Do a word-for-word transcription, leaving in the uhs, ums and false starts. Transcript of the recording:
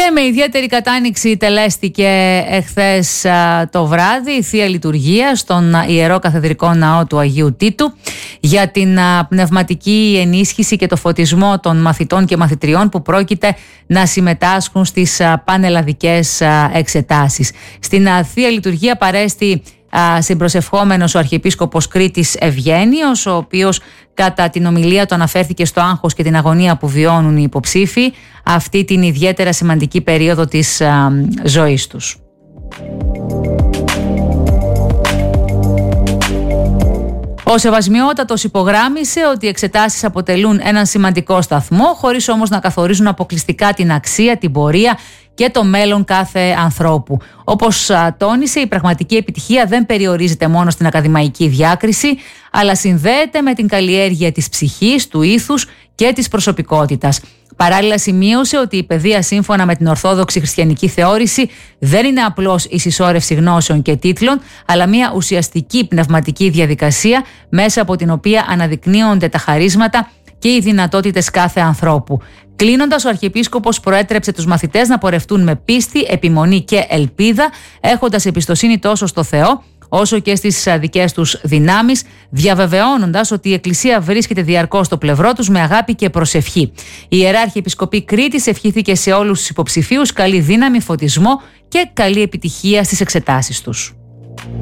Και με ιδιαίτερη κατάνοιξη τελέστηκε εχθές το βράδυ η Θεία Λειτουργία στον Ιερό Καθεδρικό Ναό του Αγίου Τίτου για την πνευματική ενίσχυση και το φωτισμό των μαθητών και μαθητριών που πρόκειται να συμμετάσχουν στις πανελλαδικές εξετάσεις. Στην Θεία Λειτουργία παρέστη συμπροσευχόμενος ο Αρχιεπίσκοπος Κρήτης Ευγένιος, ο οποίος κατά την ομιλία του αναφέρθηκε στο άγχος και την αγωνία που βιώνουν οι υποψήφοι αυτή την ιδιαίτερα σημαντική περίοδο της α, ζωής τους. Ο Σεβασμιότατος υπογράμμισε ότι οι εξετάσεις αποτελούν έναν σημαντικό σταθμό, χωρίς όμως να καθορίζουν αποκλειστικά την αξία, την πορεία και το μέλλον κάθε ανθρώπου. Όπως τόνισε, η πραγματική επιτυχία δεν περιορίζεται μόνο στην ακαδημαϊκή διάκριση, αλλά συνδέεται με την καλλιέργεια της ψυχής, του ήθους και της προσωπικότητας. Παράλληλα σημείωσε ότι η παιδεία σύμφωνα με την ορθόδοξη χριστιανική θεώρηση δεν είναι απλώς η συσσόρευση γνώσεων και τίτλων, αλλά μια ουσιαστική πνευματική διαδικασία μέσα από την οποία αναδεικνύονται τα χαρίσματα και οι δυνατότητες κάθε ανθρώπου. Κλείνοντας, ο Αρχιεπίσκοπος προέτρεψε τους μαθητές να πορευτούν με πίστη, επιμονή και ελπίδα, έχοντας εμπιστοσύνη τόσο στο Θεό όσο και στις δικές τους δυνάμεις, διαβεβαιώνοντας ότι η Εκκλησία βρίσκεται διαρκώς στο πλευρό τους με αγάπη και προσευχή. Η Ιερά Αρχιεπισκοπή Κρήτης ευχήθηκε σε όλους τους υποψηφίους καλή δύναμη, φωτισμό και καλή επιτυχία στις εξετάσεις τους.